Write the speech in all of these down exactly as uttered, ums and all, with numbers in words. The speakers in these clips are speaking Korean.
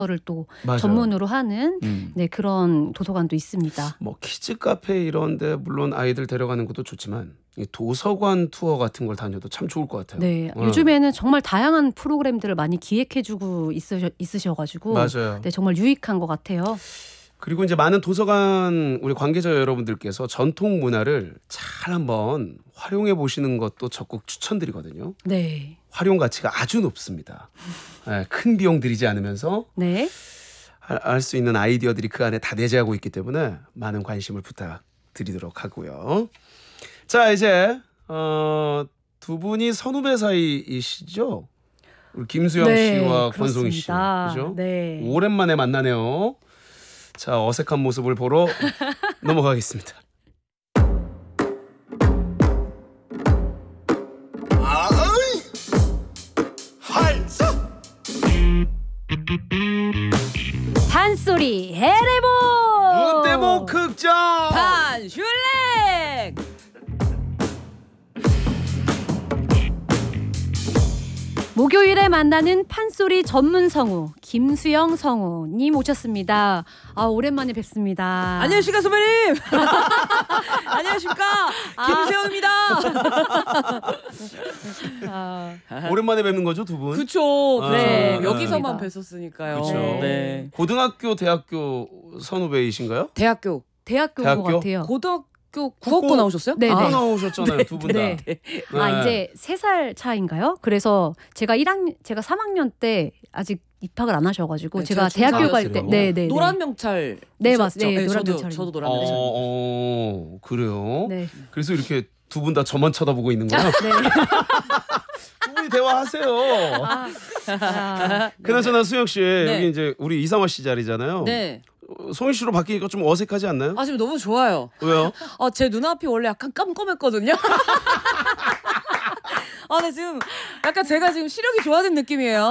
를 또 맞아요. 전문으로 하는 음. 네, 그런 도서관도 있습니다. 뭐 키즈 카페 이런데 물론 아이들 데려가는 것도 좋지만 이 도서관 투어 같은 걸 다녀도 참 좋을 것 같아요. 네, 어. 요즘에는 정말 다양한 프로그램들을 많이 기획해주고 있으셔, 있으셔가지고 맞아요. 네, 정말 유익한 것 같아요. 그리고 이제 많은 도서관 우리 관계자 여러분들께서 전통 문화를 잘 한번 활용해 보시는 것도 적극 추천드리거든요. 네, 활용 가치가 아주 높습니다. 네, 큰 비용 들이지 않으면서 네, 할 수 있는 아이디어들이 그 안에 다 내재하고 있기 때문에 많은 관심을 부탁드리도록 하고요. 자, 이제 어, 두 분이 선후배 사이이시죠? 우리 김수영 네, 씨와 권송희 씨, 그렇습니다. 그죠? 네. 오랜만에 만나네요. 자, 어색한 모습을 보러 넘어가겠습니다. 판소리 해레보 눈대목 극장 판슐랭. 목요일에 만나는 판소리 전문 성우 김수영 성우님 오셨습니다. 아, 오랜만에 뵙습니다. 안녕하십니까 선배님. 안녕하십니까 김수영입니다. 아, 오랜만에 뵙는 거죠, 두 분? 그쵸. 네, 네, 여기서만 그렇습니다. 뵀었으니까요. 그쵸. 네. 고등학교, 대학교 선후배이신가요? 대학교, 대학교인 대학교? 것 같아요. 고등학교 국고 국어고 나오셨어요? 네, 아, 네. 나오셨잖아요, 두 분 다. 네. 네. 아, 이제 세 살 차인가요? 그래서 제가 일 학년, 제가 삼 학년 때 아직 입학을 안 하셔가지고 네, 제가 제가 대학교 갈 때, 중삼이었어요. 네, 네, 노란 명찰. 네, 맞습니다. 네, 네, 노란 저도, 명찰입니다. 저도 노란 어, 명찰. 어, 그래요? 네, 그래서 이렇게 두 분 다 저만 쳐다보고 있는 거야? 네. 두 분이 대화하세요. 아, 아, 그나저나 수영 씨, 네. 여기 이제 우리 이상화 씨 자리잖아요. 네. 어, 송희 씨로 바뀌니까 좀 어색하지 않나요? 아 지금 너무 좋아요. 왜요? 아, 제 눈앞이 원래 약간 깜깜했거든요. 아, 네, 지금 약간 제가 지금 시력이 좋아진 느낌이에요.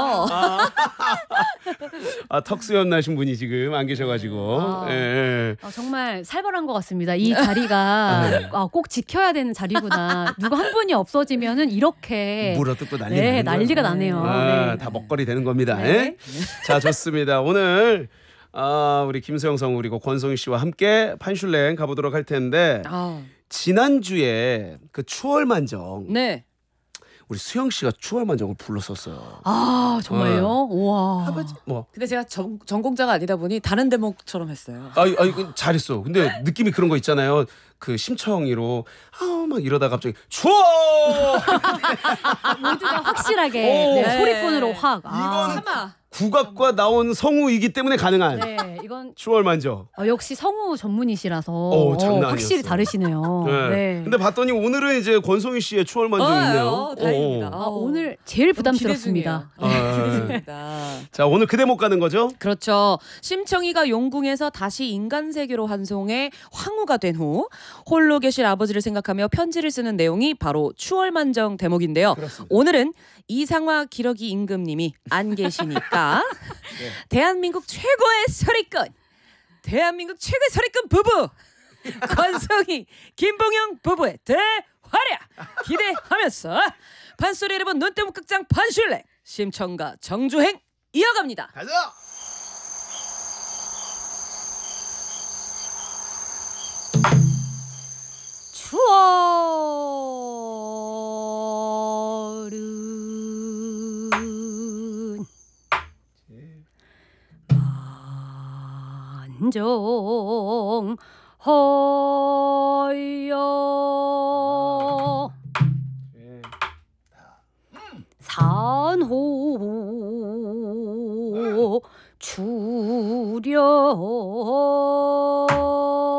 아, 턱수염 나신 분이 지금 안 계셔가지고. 아. 예, 예. 아, 정말 살벌한 것 같습니다. 이 자리가 네. 아, 꼭 지켜야 되는 자리구나. 누가 한 분이 없어지면은 이렇게 물어뜯고 난리가 네, 나는 거예요. 난리가 나네요. 아, 네. 다 먹거리 되는 겁니다. 네. 예? 자, 좋습니다. 오늘 아, 우리 김수영 성우 그리고 권송희 씨와 함께 판슐랭 가보도록 할 텐데 아, 지난주에 그 추월만정 네. 우리 수영 씨가 추월만정을 불렀었어요. 아, 정말요? 우와. 아버지 뭐 근데 제가 전, 전공자가 아니다 보니 다른 대목처럼 했어요. 아이 아이 그 잘했어. 근데 느낌이 그런 거 있잖아요. 그 심청이로 아막 이러다가 갑자기 추월 모두가 확실하게 오. 네, 네. 소리꾼으로 확. 아, 이건 참아. 국악과 나온 성우이기 때문에 가능한 네, 이건 추월만정. 어, 역시 성우 전문이시라서 어, 장난 어, 확실히 아니었어요. 다르시네요. 네. 네. 근데 봤더니 오늘은 이제 권송희 씨의 추월만정이 어, 있네요. 어, 다행입니다. 어. 아, 오늘 제일 부담스럽습니다. 너무 기대 중이에요. 아, 네, 기대 중입니다. 자, 오늘 그 대목 가는 거죠? 그렇죠. 심청이가 용궁에서 다시 인간 세계로 환송해 황후가 된 후 홀로 계실 아버지를 생각하며 편지를 쓰는 내용이 바로 추월만정 대목인데요. 그렇습니다. 오늘은 이상화 기러기 임금님이 안 계시니까 네. 대한민국 최고의 서리꾼, 대한민국 최고의 서리꾼 부부 권성희, 김봉영 부부의 대활약 기대하면서 판소리 여러분 눈대목 극장 판슐랭 심청가 정주행 이어갑니다. 가자. 추월은 만정 허여 산호 추려